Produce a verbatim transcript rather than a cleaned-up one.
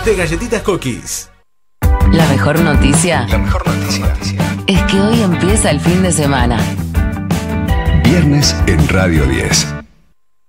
de Galletitas Cookies. La mejor noticia. La mejor noticia. Es que hoy empieza el fin de semana. Viernes en Radio diez.